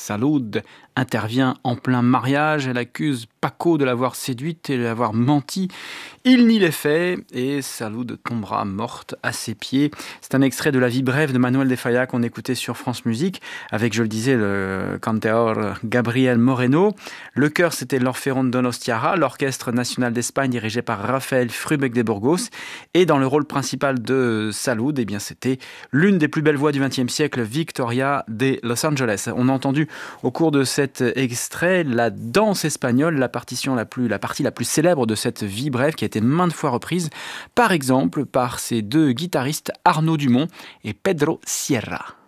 Salud intervient en plein mariage. Elle accuse Paco de l'avoir séduite et de l'avoir menti. Il nie les faits et Salud tombera morte à ses pieds. C'est un extrait de La vie brève de Manuel de Falla qu'on écoutait sur France Musique avec, je le disais, le cantaor Gabriel Moreno. Le chœur, c'était l'Orfeón Donostiarra, l'orchestre national d'Espagne dirigé par Rafael Frubec de Burgos. Et dans le rôle principal de Salud, eh bien, c'était l'une des plus belles voix du XXe siècle, Victoria de Los Angeles. On a entendu au cours de cet extrait la danse espagnole, la partie la plus célèbre de cette vie brève qui a été maintes fois reprise, par exemple par ces deux guitaristes Arnaud Dumont et Pedro Sierra.